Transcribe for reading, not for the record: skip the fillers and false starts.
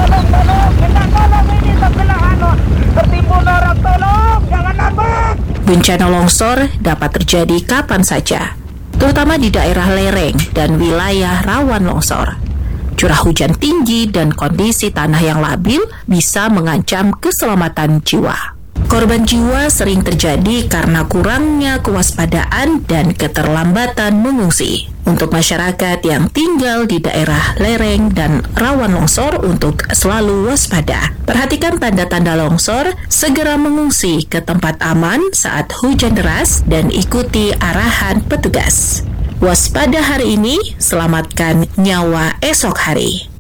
tolong, minta tolong ini sebelah alon. Tertimbun orang, tolong, jangan lambat. Bencana longsor dapat terjadi kapan saja, terutama di daerah lereng dan wilayah rawan longsor. Curah hujan tinggi dan kondisi tanah yang labil bisa mengancam keselamatan jiwa. Korban jiwa sering terjadi karena kurangnya kewaspadaan dan keterlambatan mengungsi. Untuk masyarakat yang tinggal di daerah lereng dan rawan longsor untuk selalu waspada. Perhatikan tanda-tanda longsor, segera mengungsi ke tempat aman saat hujan deras dan ikuti arahan petugas. Waspada hari ini, selamatkan nyawa esok hari.